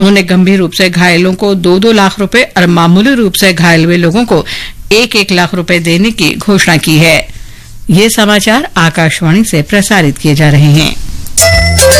उन्होंने गंभीर रूप से घायलों को 2-2 लाख रुपए और मामूली रूप से घायल हुए लोगों को 1-1 लाख रुपए देने की घोषणा की है। ये समाचार आकाशवाणी से प्रसारित किए जा रहे हैं।